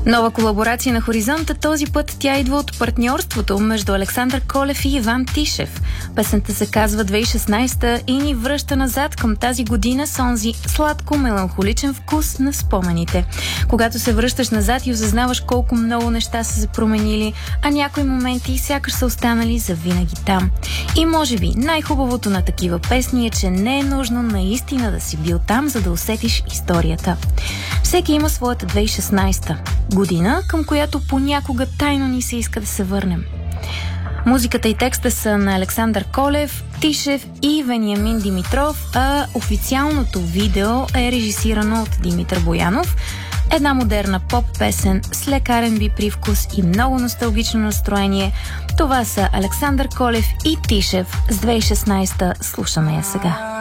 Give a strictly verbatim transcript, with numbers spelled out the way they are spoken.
Нова колаборация на Хоризонта. Този път тя идва от партньорството между Александър Колев и Иван Тишев. Песента се казва две хиляди и шестнадесета и ни връща назад към тази година с онзи сладко-меланхоличен вкус на спомените. Когато се връщаш назад и осъзнаваш колко много неща са се променили, а някои моменти сякаш са останали завинаги там. И може би най-хубавото на такива песни е, че не е нужно наистина да си бил там, за да усетиш историята. Всеки има своята две хиляди и шестнадесета година, към която понякога тайно ни се иска да се върнем. Музиката и текста са на Александър Колев, Тишев и Вениамин Димитров, а официалното видео е режисирано от Димитър Боянов. Една модерна поп-песен с лек ар енд би привкус и много носталгично настроение. Това са Александър Колев и Тишев с две хиляди и шестнадесета. Слушаме я сега.